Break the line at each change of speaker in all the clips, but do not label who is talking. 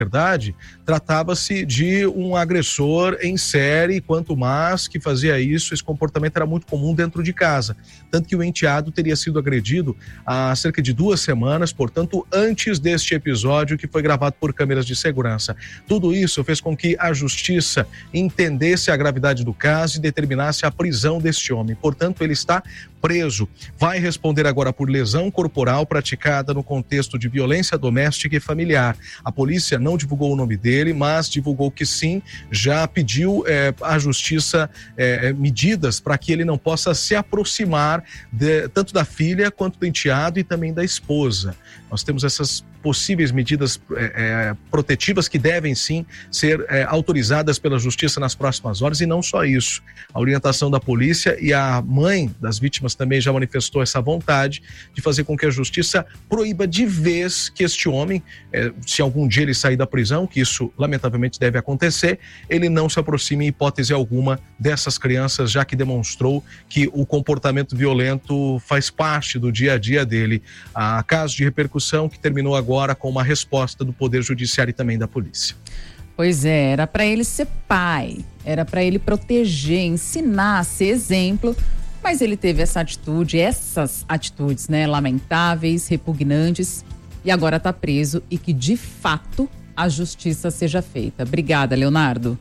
verdade, tratava-se de um agressor em série, quanto mais que fazia isso, esse comportamento era muito comum dentro de casa, tanto que o enteado teria sido agredido há cerca de 2 semanas, portanto, antes deste episódio que foi gravado por câmeras de segurança. Tudo isso fez com que a justiça entendesse a gravidade do caso e determinasse a prisão deste homem, portanto, ele está preso. Vai responder agora por lesão corporal praticada no contexto de violência doméstica e familiar. A polícia não divulgou o nome dele, mas divulgou que sim, já pediu à justiça medidas para que ele não possa se aproximar tanto da filha quanto do enteado e também da esposa. Nós temos essas possíveis medidas protetivas que devem sim ser autorizadas pela justiça nas próximas horas, e não só isso. A orientação da polícia, e a mãe das vítimas também já manifestou essa vontade de fazer com que a justiça proíba de vez que este homem, se algum dia ele sair da prisão, que isso lamentavelmente deve acontecer, ele não se aproxime em hipótese alguma dessas crianças, já que demonstrou que o comportamento violento faz parte do dia a dia dele. Há caso de repercussão que terminou agora com uma resposta do Poder Judiciário e também da polícia.
Pois é, era para ele ser pai, era para ele proteger, ensinar, ser exemplo, mas ele teve essas atitudes, né, lamentáveis, repugnantes, e agora está preso, e que de fato a justiça seja feita. Obrigada, Leonardo.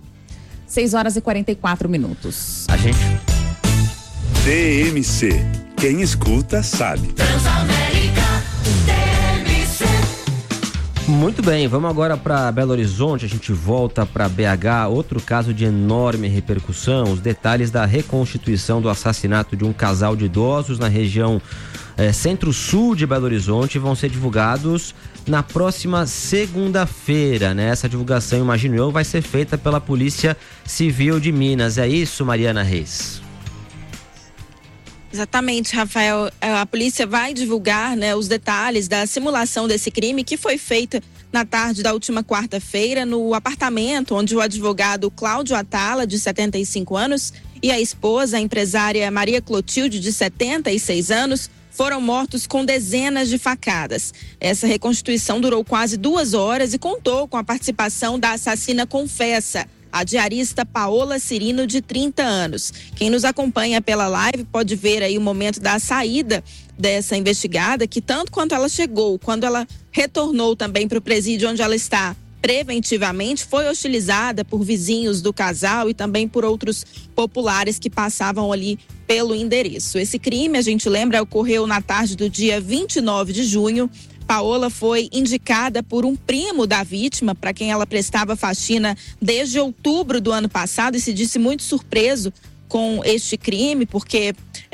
6h44.
A gente... TMC. Quem escuta sabe.
Transamérica, TMC.
Muito bem, vamos agora para Belo Horizonte. A gente volta para BH. Outro caso de enorme repercussão. Os detalhes da reconstituição do assassinato de um casal de idosos na região centro-sul de Belo Horizonte vão ser divulgados na próxima segunda-feira, né? Essa divulgação, imagino eu, vai ser feita pela Polícia Civil de Minas. É isso, Mariana Reis?
Exatamente, Rafael. A polícia vai divulgar, né, os detalhes da simulação desse crime que foi feita na tarde da última quarta-feira no apartamento onde o advogado Cláudio Atala, de 75 anos, e a esposa, a empresária Maria Clotilde, de 76 anos, foram mortos com dezenas de facadas. Essa reconstituição durou quase 2 horas e contou com a participação da assassina confessa, a diarista Paola Cirino, de 30 anos. Quem nos acompanha pela live pode ver aí o momento da saída dessa investigada, que tanto quanto ela chegou, quando ela retornou também para o presídio onde ela está preventivamente, foi hostilizada por vizinhos do casal e também por outros populares que passavam ali pelo endereço. Esse crime, a gente lembra, ocorreu na tarde do dia 29 de junho. Paola foi indicada por um primo da vítima, para quem ela prestava faxina desde outubro do ano passado, e se disse muito surpreso com este crime, porque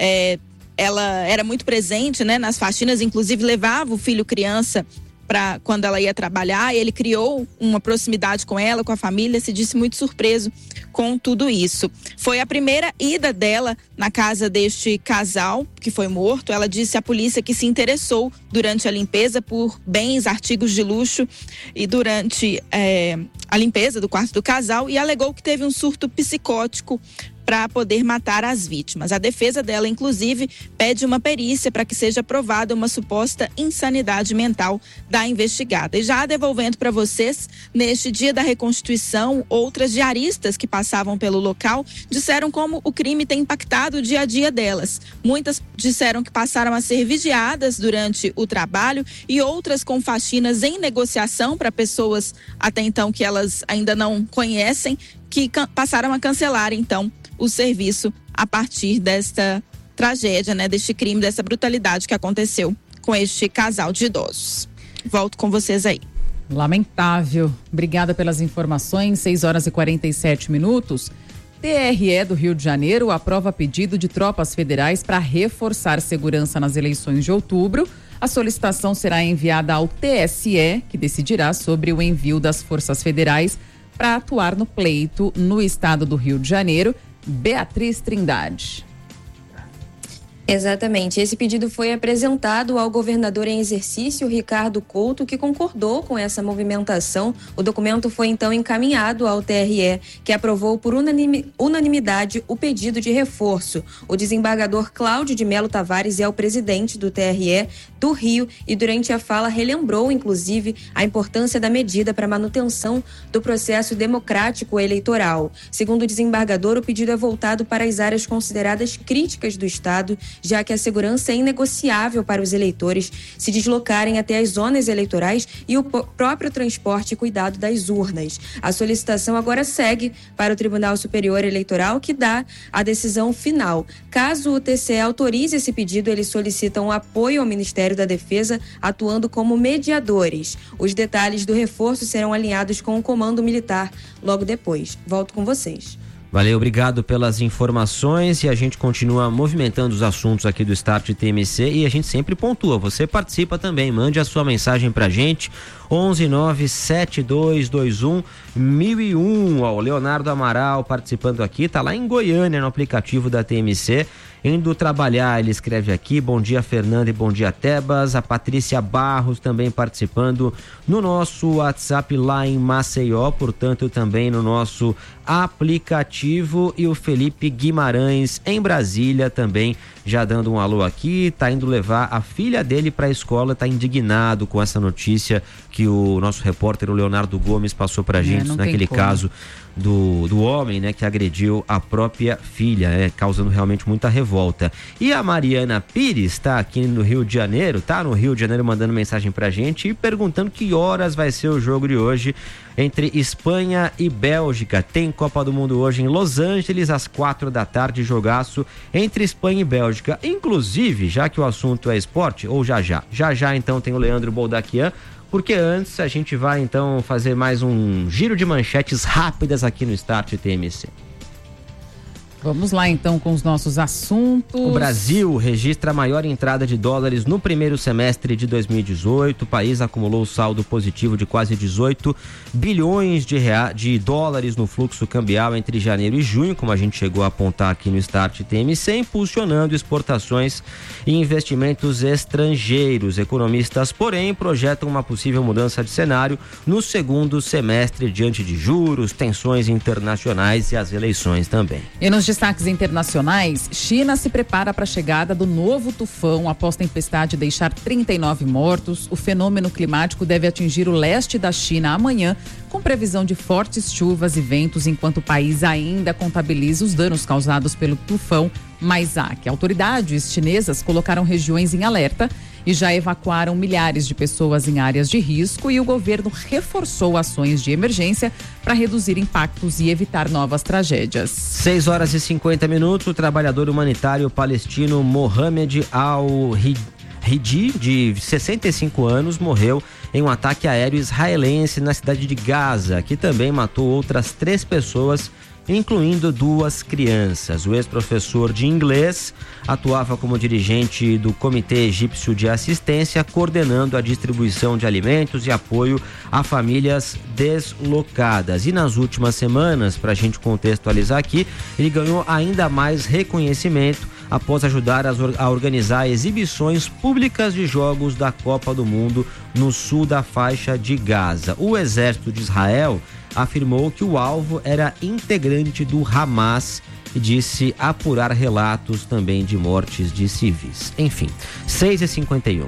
ela era muito presente, né, nas faxinas, inclusive levava o filho criança para quando ela ia trabalhar, e ele criou uma proximidade com ela, com a família, se disse muito surpreso com tudo isso. Foi a primeira ida dela na casa deste casal que foi morto. Ela disse à polícia que se interessou durante a limpeza por bens, artigos de luxo e durante a limpeza do quarto do casal, e alegou que teve um surto psicótico para poder matar as vítimas. A defesa dela, inclusive, pede uma perícia para que seja provada uma suposta insanidade mental da investigada. E já devolvendo para vocês, neste dia da reconstituição, outras diaristas que passavam pelo local disseram como o crime tem impactado o dia a dia delas. Muitas disseram que passaram a ser vigiadas durante o trabalho, e outras com faxinas em negociação para pessoas até então que elas ainda não conhecem, que passaram a cancelar então o serviço a partir desta tragédia, né, deste crime, dessa brutalidade que aconteceu com este casal de idosos. Volto com vocês aí.
Lamentável. Obrigada pelas informações. 6h47. TRE do Rio de Janeiro aprova pedido de tropas federais para reforçar segurança nas eleições de outubro. A solicitação será enviada ao TSE, que decidirá sobre o envio das forças federais para atuar no pleito no estado do Rio de Janeiro. Beatriz Trindade.
Exatamente. Esse pedido foi apresentado ao governador em exercício, Ricardo Couto, que concordou com essa movimentação. O documento foi então encaminhado ao TRE, que aprovou por unanimidade o pedido de reforço. O desembargador Cláudio de Melo Tavares é o presidente do TRE do Rio e durante a fala relembrou, inclusive, a importância da medida para a manutenção do processo democrático eleitoral. Segundo o desembargador, o pedido é voltado para as áreas consideradas críticas do Estado, já que a segurança é inegociável para os eleitores se deslocarem até as zonas eleitorais e o próprio transporte e cuidado das urnas. A solicitação agora segue para o Tribunal Superior Eleitoral, que dá a decisão final. Caso o TCE autorize esse pedido, eles solicitam apoio ao Ministério da Defesa, atuando como mediadores. Os detalhes do reforço serão alinhados com o Comando Militar logo depois. Volto com vocês.
Valeu, obrigado pelas informações e a gente continua movimentando os assuntos aqui do Start TMC e a gente sempre pontua, você participa também, mande a sua mensagem pra gente, 11972211001, o Leonardo Amaral participando aqui, tá lá em Goiânia no aplicativo da TMC, indo trabalhar, ele escreve aqui, bom dia Fernanda e bom dia Tebas, a Patrícia Barros também participando no nosso WhatsApp lá em Maceió, portanto também no nosso aplicativo, e o Felipe Guimarães em Brasília também já dando um alô aqui, tá indo levar a filha dele para a escola, tá indignado com essa notícia que o nosso repórter, o Leonardo Gomes, passou pra gente, naquele caso do homem, né, que agrediu a própria filha, causando realmente muita revolta. E a Mariana Pires está aqui no Rio de Janeiro, mandando mensagem pra gente e perguntando que horas vai ser o jogo de hoje entre Espanha e Bélgica. Tem Copa do Mundo hoje em Los Angeles, às 4h, jogaço entre Espanha e Bélgica. Inclusive, já que o assunto é esporte, ou já então tem o Leandro Boldaquian, porque antes a gente vai então fazer mais um giro de manchetes rápidas aqui no Start TMC.
Vamos lá então com os nossos assuntos.
O Brasil registra a maior entrada de dólares no primeiro semestre de 2018. O país acumulou saldo positivo de quase 18 bilhões de dólares no fluxo cambial entre janeiro e junho, como a gente chegou a apontar aqui no Start TMC, impulsionando exportações e investimentos estrangeiros. Economistas, porém, projetam uma possível mudança de cenário no segundo semestre diante de juros, tensões internacionais e as eleições também.
E nos destaques internacionais, China se prepara para a chegada do novo tufão após tempestade deixar 39 mortos. O fenômeno climático deve atingir o leste da China amanhã, com previsão de fortes chuvas e ventos, enquanto o país ainda contabiliza os danos causados pelo tufão Maizak. Autoridades chinesas colocaram regiões em alerta e já evacuaram milhares de pessoas em áreas de risco, e o governo reforçou ações de emergência para reduzir impactos e evitar novas tragédias.
6h50, o trabalhador humanitário palestino Mohamed Al-Hidi, de 65 anos, morreu em um ataque aéreo israelense na cidade de Gaza, que também matou outras 3 pessoas, incluindo 2 crianças. O ex-professor de inglês atuava como dirigente do Comitê Egípcio de Assistência, coordenando a distribuição de alimentos e apoio a famílias deslocadas. E nas últimas semanas, para a gente contextualizar aqui, ele ganhou ainda mais reconhecimento após ajudar a organizar exibições públicas de jogos da Copa do Mundo no sul da faixa de Gaza. O exército de Israel afirmou que o alvo era integrante do Hamas e disse apurar relatos também de mortes de civis. Enfim, 6h51.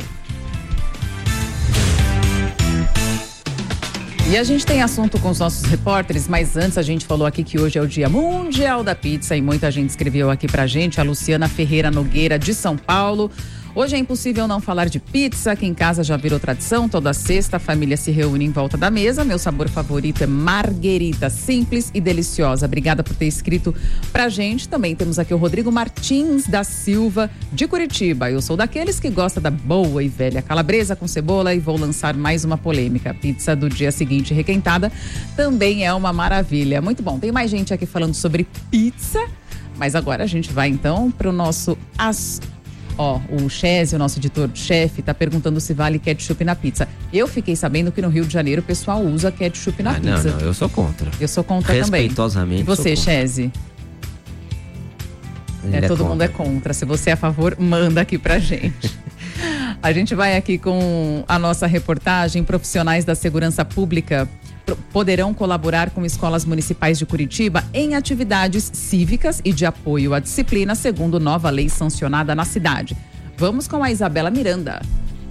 E a gente tem assunto com os nossos repórteres, mas antes a gente falou aqui que hoje é o Dia Mundial da Pizza e muita gente escreveu aqui pra gente, a Luciana Ferreira Nogueira de São Paulo. Hoje é impossível não falar de pizza, que em casa já virou tradição, toda sexta a família se reúne em volta da mesa. Meu sabor favorito é marguerita, simples e deliciosa. Obrigada por ter escrito pra gente. Também temos aqui o Rodrigo Martins da Silva, de Curitiba. Eu sou daqueles que gosta da boa e velha calabresa com cebola e vou lançar mais uma polêmica. A pizza do dia seguinte requentada também é uma maravilha. Muito bom, tem mais gente aqui falando sobre pizza, mas agora a gente vai então pro nosso... o Chese, o nosso editor-chefe, tá perguntando se vale ketchup na pizza. Eu fiquei sabendo que no Rio de Janeiro o pessoal usa ketchup na pizza.
Não, eu sou contra.
Eu sou contra também.
Respeitosamente.
E você, Chese? Todo mundo é contra. Se você é a favor, manda aqui pra gente. A gente vai aqui com a nossa reportagem. Profissionais da segurança pública poderão colaborar com escolas municipais de Curitiba em atividades cívicas e de apoio à disciplina, segundo nova lei sancionada na cidade. Vamos com a Isabela Miranda.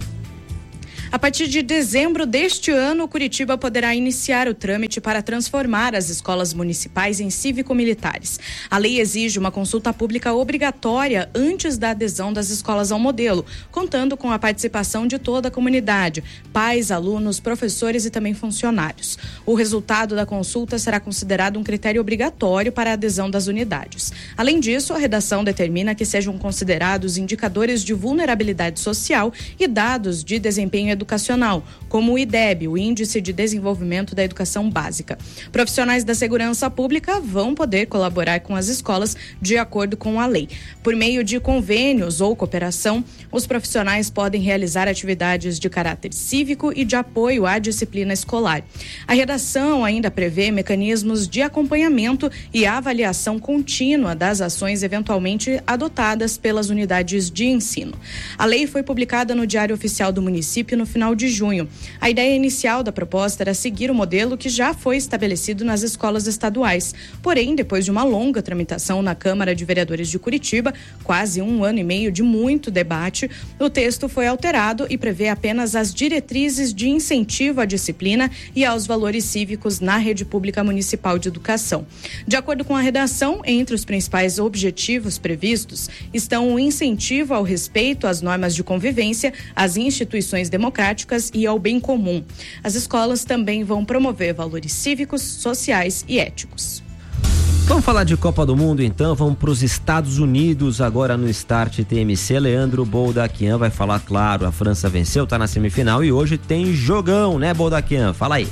A partir de dezembro deste ano, Curitiba poderá iniciar o trâmite para transformar as escolas municipais em cívico-militares. A lei exige uma consulta pública obrigatória antes da adesão das escolas ao modelo, contando com a participação de toda a comunidade, pais, alunos, professores e também funcionários. O resultado da consulta será considerado um critério obrigatório para a adesão das unidades. Além disso, a redação determina que sejam considerados indicadores de vulnerabilidade social e dados de desempenho educacional, como o IDEB, o Índice de Desenvolvimento da Educação Básica. Profissionais da segurança pública vão poder colaborar com as escolas de acordo com a lei. Por meio de convênios ou cooperação, os profissionais podem realizar atividades de caráter cívico e de apoio à disciplina escolar. A redação ainda prevê mecanismos de acompanhamento e avaliação contínua das ações eventualmente adotadas pelas unidades de ensino. A lei foi publicada no Diário Oficial do Município no final de junho. A ideia inicial da proposta era seguir o modelo que já foi estabelecido nas escolas estaduais. Porém, depois de uma longa tramitação na Câmara de Vereadores de Curitiba, quase 1 ano e meio de muito debate, o texto foi alterado e prevê apenas as diretrizes de incentivo à disciplina e aos valores cívicos na rede pública municipal de educação. De acordo com a redação, entre os principais objetivos previstos estão o incentivo ao respeito às normas de convivência, às instituições democráticas e ao bem comum. As escolas também vão promover valores cívicos, sociais e éticos.
Vamos falar de Copa do Mundo então, vamos para os Estados Unidos agora no Start TMC. Leandro Boldaquian vai falar, claro, a França venceu, tá na semifinal e hoje tem jogão, né, Boldaquian? Fala aí.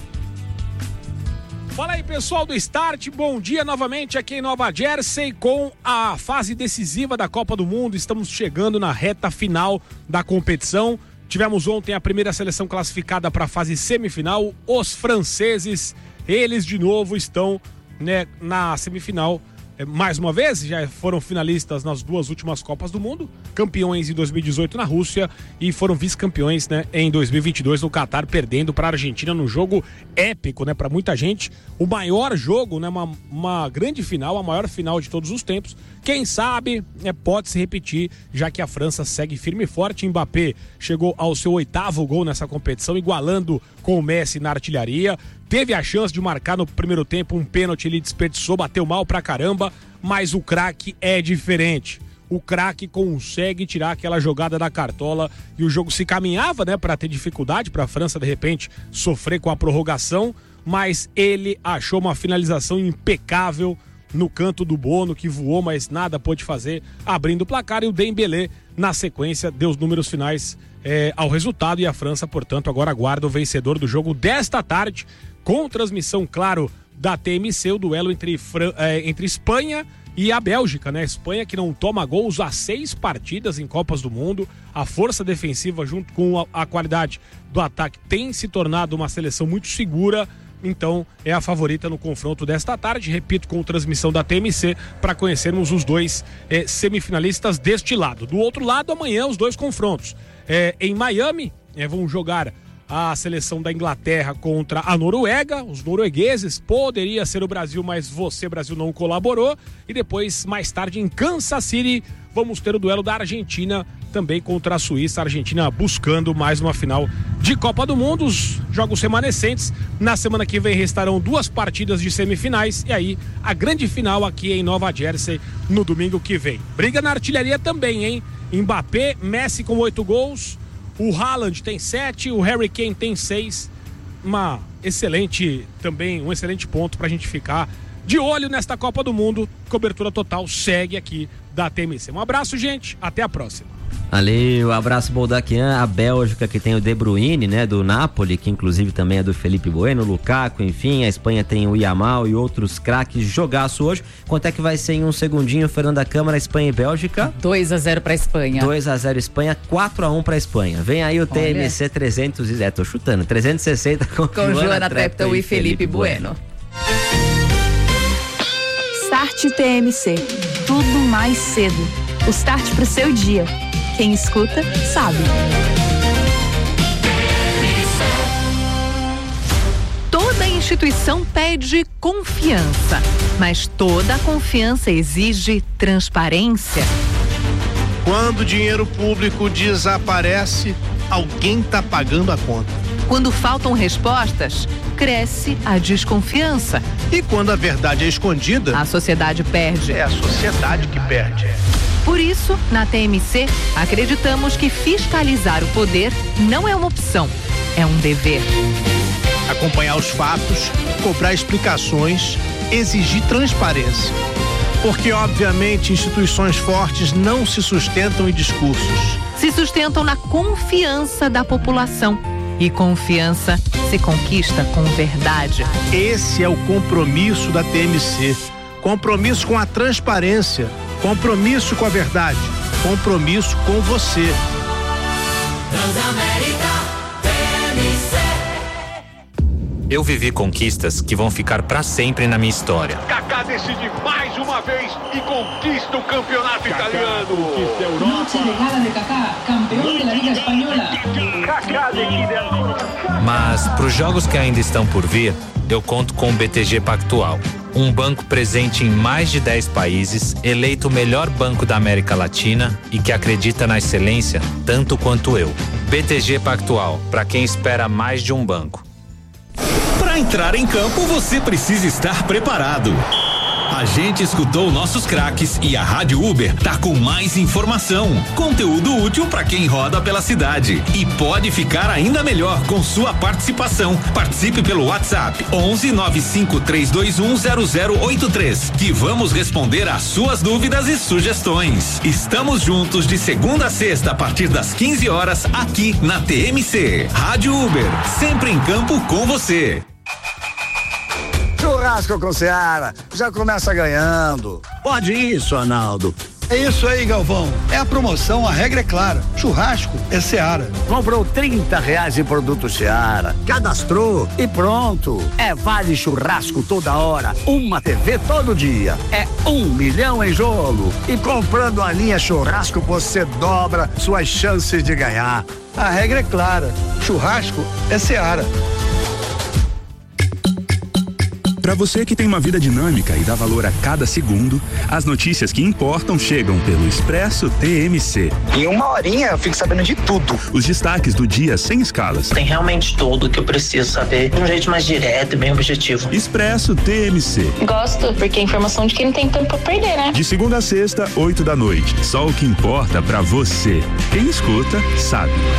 Fala aí, pessoal do Start, bom dia novamente aqui em Nova Jersey com a fase decisiva da Copa do Mundo. Estamos chegando na reta final da competição. Tivemos ontem a primeira seleção classificada para a fase semifinal. Os franceses, eles de novo estão, né, na semifinal. Mais uma vez, já foram finalistas nas 2 últimas Copas do Mundo, campeões em 2018 na Rússia e foram vice-campeões, né, em 2022 no Catar, perdendo para a Argentina num jogo épico, né, para muita gente. O maior jogo, né, uma grande final, a maior final de todos os tempos. Quem sabe, pode se repetir, já que a França segue firme e forte. Mbappé chegou ao seu 8º gol nessa competição, igualando com o Messi na artilharia. Teve a chance de marcar no primeiro tempo um pênalti, ele desperdiçou, bateu mal pra caramba, mas o craque é diferente. O craque consegue tirar aquela jogada da cartola e o jogo se caminhava, né, para ter dificuldade, para a França de repente sofrer com a prorrogação, mas ele achou uma finalização impecável no canto do Bono, que voou, mas nada pôde fazer, abrindo o placar, e o Dembélé, na sequência, deu os números finais ao resultado, e a França, portanto, agora aguarda o vencedor do jogo desta tarde, com transmissão, claro, da TMC, o duelo entre Espanha e a Bélgica, né? Espanha que não toma gols há 6 partidas em Copas do Mundo. A força defensiva junto com a qualidade do ataque tem se tornado uma seleção muito segura. Então é a favorita no confronto desta tarde, repito, com transmissão da TMC, para conhecermos os 2 semifinalistas deste lado. Do outro lado, amanhã os 2 confrontos. Em Miami, vão jogar a seleção da Inglaterra contra a Noruega, os noruegueses. Poderia ser o Brasil, mas Brasil não colaborou. E depois, mais tarde, em Kansas City, vamos ter o duelo da Argentina também contra a Suíça. A Argentina buscando mais uma final de Copa do Mundo. Os jogos remanescentes, na semana que vem restarão 2 partidas de semifinais, e aí a grande final aqui em Nova Jersey no domingo que vem. Briga na artilharia também, hein? Mbappé, Messi com 8 gols, o Haaland tem 7, o Harry Kane tem 6. Um excelente ponto pra gente ficar de olho nesta Copa do Mundo. Cobertura total segue aqui da TMC. Um abraço, gente, até a próxima.
Valeu, abraço Boldaquian. A Bélgica, que tem o De Bruyne, né, do Napoli, que inclusive também é do Felipe Bueno, Lukaku, enfim. A Espanha tem o Yamal e outros craques. Jogaço hoje. Quanto é que vai ser em um segundinho, Fernanda Câmara, Espanha e Bélgica?
2-0 pra Espanha.
2-0 Espanha, 4-1 pra Espanha. Vem aí o TMC 360 com
Joana Treptow e Felipe Bueno.
Start TMC. tudo mais cedo. O start pro seu dia. Quem escuta, sabe.
Toda instituição pede confiança, mas toda confiança exige transparência.
Quando o dinheiro público desaparece, alguém está pagando a conta.
Quando faltam respostas, cresce a desconfiança.
E quando a verdade é escondida,
a sociedade perde.
É a sociedade que perde.
Por isso, na TMC, acreditamos que fiscalizar o poder não é uma opção, é um dever.
Acompanhar os fatos, cobrar explicações, exigir transparência. Porque, obviamente, instituições fortes não se sustentam em discursos.
Se sustentam na confiança da população. E confiança se conquista com verdade.
Esse é o compromisso da TMC. Compromisso com a transparência. Compromisso com a verdade. Compromisso com você.
Transamérica TMC.
Eu vivi conquistas que vão ficar pra sempre na minha história.
Kaká decide mais uma vez e conquista o campeonato italiano. Conquista a Europa.
Noche de gala de Kaká, campeão da Liga Espanhola.
Kaká decide ancora.
Mas pros jogos que ainda estão por vir, eu conto com o BTG Pactual. Um banco presente em mais de 10 países, eleito o melhor banco da América Latina e que acredita na excelência tanto quanto eu. BTG Pactual, para quem espera mais de um banco.
Para entrar em campo, você precisa estar preparado. A gente escutou nossos craques e a Rádio Uber tá com mais informação, conteúdo útil para quem roda pela cidade. E pode ficar ainda melhor com sua participação. Participe pelo WhatsApp 11 95321 0083, que vamos responder às suas dúvidas e sugestões. Estamos juntos de segunda a sexta a partir das 15 horas aqui na TMC. Rádio Uber, sempre em campo com você.
Churrasco com Seara, já começa ganhando.
Pode isso, Arnaldo. É isso aí, Galvão. É a promoção, a regra é clara. Churrasco é Seara.
Comprou R$30 em produto Seara, cadastrou e pronto. É vale churrasco toda hora, uma TV todo dia. É 1 milhão em jogo. E comprando a linha churrasco, você dobra suas chances de ganhar.
A regra é clara. Churrasco é Seara.
Para você que tem uma vida dinâmica e dá valor a cada segundo, as notícias que importam chegam pelo Expresso TMC.
Em 1 horinha eu fico sabendo de tudo.
Os destaques do dia sem escalas.
Tem realmente tudo que eu preciso saber de um jeito mais direto e bem objetivo.
Expresso TMC.
Gosto, porque é informação de quem não tem tempo pra perder, né?
De segunda a sexta, 8 da noite. Só o que importa pra você. Quem escuta, sabe.